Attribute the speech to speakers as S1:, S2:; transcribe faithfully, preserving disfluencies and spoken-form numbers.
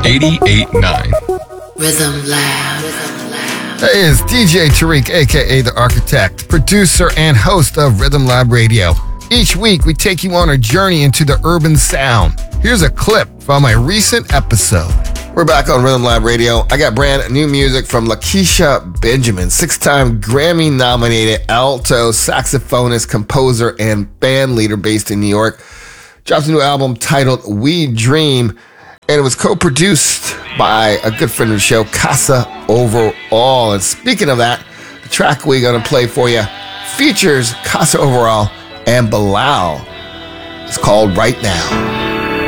S1: eighty-eight point nine.
S2: Rhythm Lab.
S3: Hey, it's D J Tariq, aka The Architect, producer and host of Rhythm Lab Radio. Each week, we take you on a journey into the urban sound. Here's a clip from a recent episode. We're back on Rhythm Lab Radio. I got brand new music from Lakeisha Benjamin, six-time Grammy-nominated alto saxophonist, composer, and band leader based in New York. Drops a new album titled We Dream, and it was co-produced by a good friend of the show, Casa Overall. And speaking of that, the track we're going to play for you features Casa Overall and Bilal. It's called Right Now.